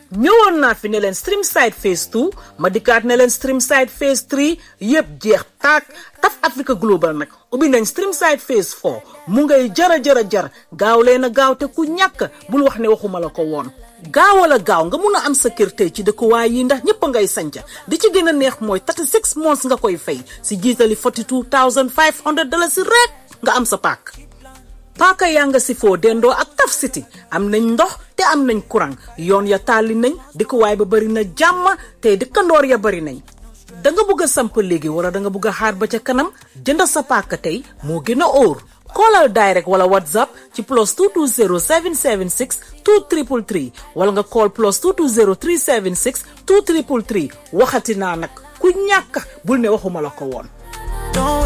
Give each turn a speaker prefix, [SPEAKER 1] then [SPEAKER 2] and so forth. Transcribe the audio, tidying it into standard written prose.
[SPEAKER 1] ñëwoon naa fi ne leen Streamside phase 2 ma dikkaat ne leen Streamside phase 3 yëpp jeex taak Taf Africa Global nag ubbi nañ Streamside phase 4 mu ngay jar gaaw leen a gaaw te ku ñàkk bul wax ne waxuma la ko woon gaawal a gaaw nga mun a am sa kër tey ci dëkkuwaay yi ndax ñëpp a ngay sanca di ci gën a neex mooy 36 months nga koy fay si jiitali $42,500 si rek nga am sa paaka yaa nga si foo dendoo ak Taf City am nañ ndox te am nañ courant yoon ya tàlli nañ dëkkuwaay ba bari na jàmm te dëkkandoor ya bari nañ da nga bëgg a samp léegi wala da nga bëgg a xaar ba ca kanam jënd sa paaka tey moo gën a óor callal direct wala WhatsApp ci +220 776 2333 wala nga call +220 376 2333 waxati naa nag ku ñàkk bul ne waxuma la ko woon.